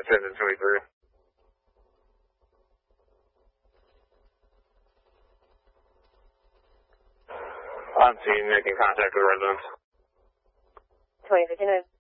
723. I'm seeing making contact with residents. 2059.